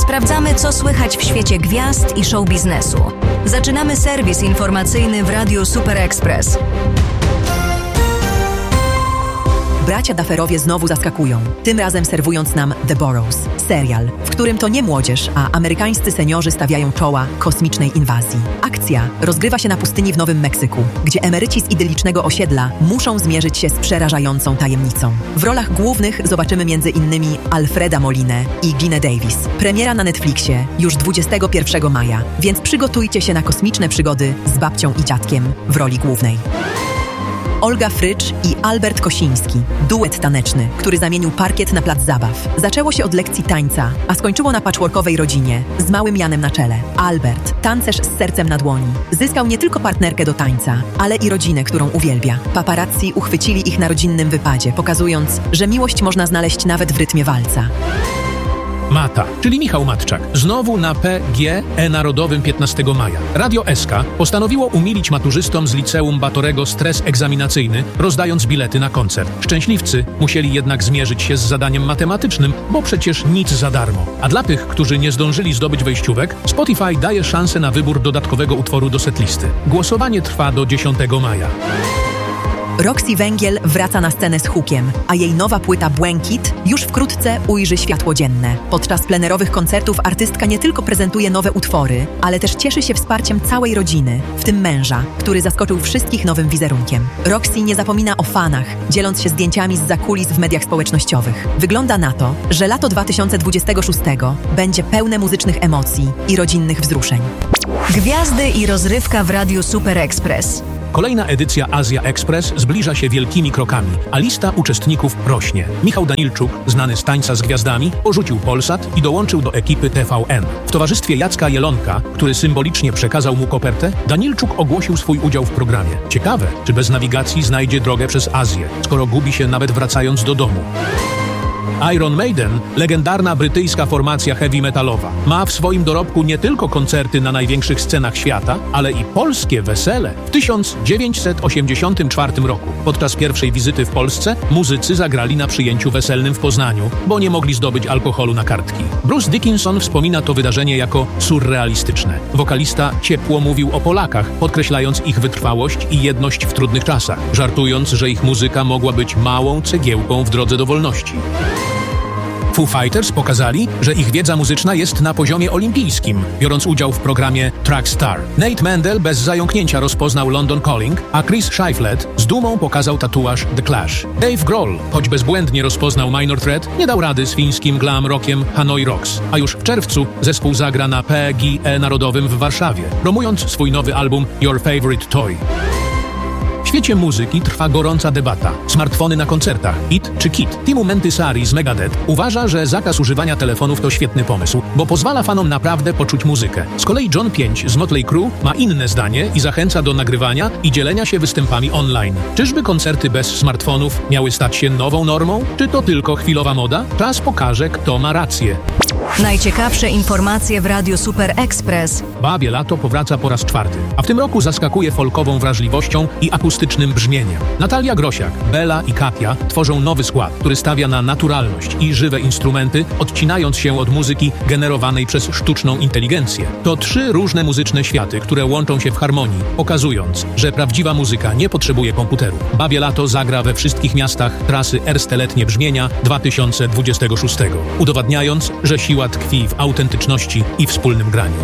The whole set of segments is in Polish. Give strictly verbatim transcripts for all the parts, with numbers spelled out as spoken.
Sprawdzamy, co słychać w świecie gwiazd i show biznesu. Zaczynamy serwis informacyjny w Radiu Super Express. Bracia Dufferowie znowu zaskakują, tym razem serwując nam The Burrows, serial, w którym to nie młodzież, a amerykańscy seniorzy stawiają czoła kosmicznej inwazji. Akcja rozgrywa się na pustyni w Nowym Meksyku, gdzie emeryci z idyllicznego osiedla muszą zmierzyć się z przerażającą tajemnicą. W rolach głównych zobaczymy między innymi Alfreda Molinę i Geena Davis. Premiera na Netflixie już dwudziestego pierwszego maja, więc przygotujcie się na kosmiczne przygody z babcią i dziadkiem w roli głównej. Olga Frycz i Albert Kosiński. Duet taneczny, który zamienił parkiet na plac zabaw. Zaczęło się od lekcji tańca, a skończyło na patchworkowej rodzinie z małym Janem na czele. Albert, tancerz z sercem na dłoni, zyskał nie tylko partnerkę do tańca, ale i rodzinę, którą uwielbia. Paparazzi uchwycili ich na rodzinnym wypadzie, pokazując, że miłość można znaleźć nawet w rytmie walca. Mata, czyli Michał Matczak, znowu na P G E Narodowym piętnastego maja. Radio S K postanowiło umilić maturzystom z liceum Batorego stres egzaminacyjny, rozdając bilety na koncert. Szczęśliwcy musieli jednak zmierzyć się z zadaniem matematycznym, bo przecież nic za darmo. A dla tych, którzy nie zdążyli zdobyć wejściówek, Spotify daje szansę na wybór dodatkowego utworu do setlisty. Głosowanie trwa do dziesiątego maja. Roxy Węgiel wraca na scenę z hukiem, a jej nowa płyta Błękit już wkrótce ujrzy światło dzienne. Podczas plenerowych koncertów artystka nie tylko prezentuje nowe utwory, ale też cieszy się wsparciem całej rodziny, w tym męża, który zaskoczył wszystkich nowym wizerunkiem. Roxy nie zapomina o fanach, dzieląc się zdjęciami z zakulis w mediach społecznościowych. Wygląda na to, że lato dwa tysiące dwudziestego szóstego będzie pełne muzycznych emocji i rodzinnych wzruszeń. Gwiazdy i rozrywka w Radiu Super Express. Kolejna edycja Azja Express zbliża się wielkimi krokami, a lista uczestników rośnie. Michał Danilczuk, znany z Tańca z Gwiazdami, porzucił Polsat i dołączył do ekipy T V N. W towarzystwie Jacka Jelonka, który symbolicznie przekazał mu kopertę, Danilczuk ogłosił swój udział w programie. Ciekawe, czy bez nawigacji znajdzie drogę przez Azję, skoro gubi się nawet wracając do domu. Iron Maiden, legendarna brytyjska formacja heavy metalowa, ma w swoim dorobku nie tylko koncerty na największych scenach świata, ale i polskie wesele. W tysiąc dziewięćset osiemdziesiątym czwartym roku, podczas pierwszej wizyty w Polsce, muzycy zagrali na przyjęciu weselnym w Poznaniu, bo nie mogli zdobyć alkoholu na kartki. Bruce Dickinson wspomina to wydarzenie jako surrealistyczne. Wokalista ciepło mówił o Polakach, podkreślając ich wytrwałość i jedność w trudnych czasach, żartując, że ich muzyka mogła być małą cegiełką w drodze do wolności. Foo Fighters pokazali, że ich wiedza muzyczna jest na poziomie olimpijskim, biorąc udział w programie Track Star. Nate Mendel bez zająknięcia rozpoznał London Calling, a Chris Shiflett z dumą pokazał tatuaż The Clash. Dave Grohl, choć bezbłędnie rozpoznał Minor Threat, nie dał rady z fińskim glam rockiem Hanoi Rocks, a już w czerwcu zespół zagra na P G E Narodowym w Warszawie, promując swój nowy album Your Favorite Toy. W świecie muzyki trwa gorąca debata. Smartfony na koncertach, hit czy kit? Timu Mentisari z Megadeth uważa, że zakaz używania telefonów to świetny pomysł, bo pozwala fanom naprawdę poczuć muzykę. Z kolei John pięć z Motley Crue ma inne zdanie i zachęca do nagrywania i dzielenia się występami online. Czyżby koncerty bez smartfonów miały stać się nową normą? Czy to tylko chwilowa moda? Czas pokaże, kto ma rację. Najciekawsze informacje w Radiu Super Express. Babie Lato powraca po raz czwarty, a w tym roku zaskakuje folkową wrażliwością i akustycznym brzmieniem. Natalia Grosiak, Bela i Katia tworzą nowy skład, który stawia na naturalność i żywe instrumenty, odcinając się od muzyki generowanej przez sztuczną inteligencję. To trzy różne muzyczne światy, które łączą się w harmonii, pokazując, że prawdziwa muzyka nie potrzebuje komputeru. Babie Lato zagra we wszystkich miastach trasy Erste-letnie brzmienia dwa tysiące dwudziestego szóstego, udowadniając, że siła tkwi w autentyczności i wspólnym graniu.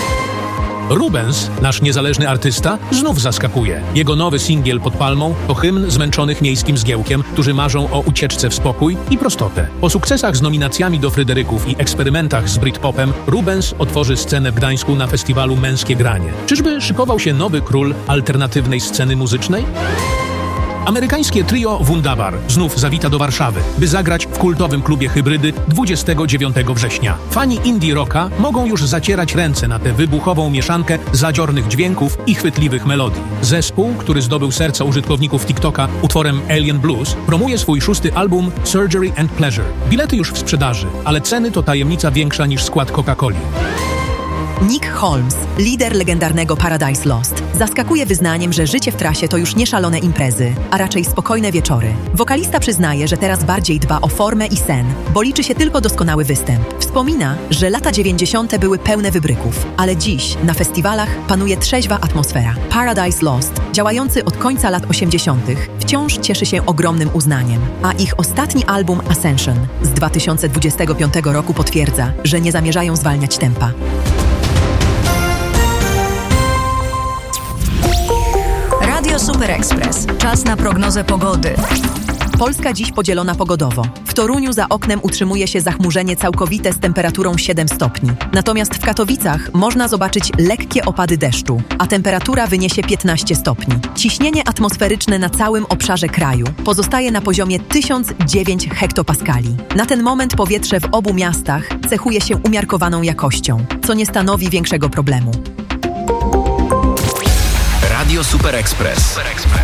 Rubens, nasz niezależny artysta, znów zaskakuje. Jego nowy singiel Pod palmą to hymn zmęczonych miejskim zgiełkiem, którzy marzą o ucieczce w spokój i prostotę. Po sukcesach z nominacjami do Fryderyków i eksperymentach z Britpopem, Rubens otworzy scenę w Gdańsku na festiwalu Męskie Granie. Czyżby szykował się nowy król alternatywnej sceny muzycznej? Amerykańskie trio Wundabar znów zawita do Warszawy, by zagrać w kultowym klubie Hybrydy dwudziestego dziewiątego września. Fani indie rocka mogą już zacierać ręce na tę wybuchową mieszankę zadziornych dźwięków i chwytliwych melodii. Zespół, który zdobył serca użytkowników TikToka utworem Alien Blues, promuje swój szósty album Surgery and Pleasure. Bilety już w sprzedaży, ale ceny to tajemnica większa niż skład Coca-Coli. Nick Holmes, lider legendarnego Paradise Lost, zaskakuje wyznaniem, że życie w trasie to już nie szalone imprezy, a raczej spokojne wieczory. Wokalista przyznaje, że teraz bardziej dba o formę i sen, bo liczy się tylko doskonały występ. Wspomina, że lata dziewięćdziesiąte były pełne wybryków, ale dziś na festiwalach panuje trzeźwa atmosfera. Paradise Lost, działający od końca lat osiemdziesiątych, wciąż cieszy się ogromnym uznaniem, a ich ostatni album Ascension z dwa tysiące dwudziestego piątego roku potwierdza, że nie zamierzają zwalniać tempa. Radio Super Express. Czas na prognozę pogody. Polska dziś podzielona pogodowo. W Toruniu za oknem utrzymuje się zachmurzenie całkowite z temperaturą siedem stopni. Natomiast w Katowicach można zobaczyć lekkie opady deszczu, a temperatura wyniesie piętnaście stopni. Ciśnienie atmosferyczne na całym obszarze kraju pozostaje na poziomie tysiąc dziewięć hektopaskali. Na ten moment powietrze w obu miastach cechuje się umiarkowaną jakością, co nie stanowi większego problemu. Radio Super Express.